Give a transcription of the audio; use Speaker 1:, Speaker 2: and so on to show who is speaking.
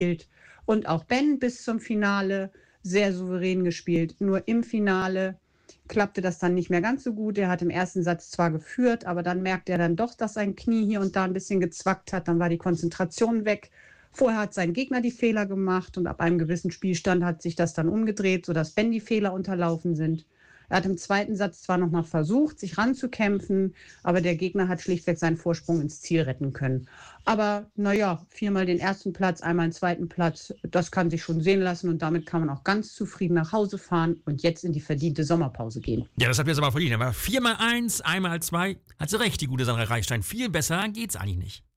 Speaker 1: Und auch Ben bis zum Finale sehr souverän gespielt. Nur im Finale klappte das dann nicht mehr ganz so gut. Er hat im ersten Satz zwar geführt, aber dann merkte er dann doch, dass sein Knie hier und da ein bisschen gezwackt hat. Dann war die Konzentration weg. Vorher hat sein Gegner die Fehler gemacht und ab einem gewissen Spielstand hat sich das dann umgedreht, sodass Ben die Fehler unterlaufen sind. Er hat im zweiten Satz zwar nochmal versucht, sich ranzukämpfen, aber der Gegner hat schlichtweg seinen Vorsprung ins Ziel retten können. Aber naja, 4-mal den ersten Platz, einmal den zweiten Platz, das kann sich schon sehen lassen und damit kann man auch ganz zufrieden nach Hause fahren und jetzt in die verdiente Sommerpause gehen.
Speaker 2: Ja, das habt ihr jetzt aber verdient. Aber 4x1, 1x2, hat sie recht, die gute Sandra Reichstein. Viel besser geht's eigentlich nicht.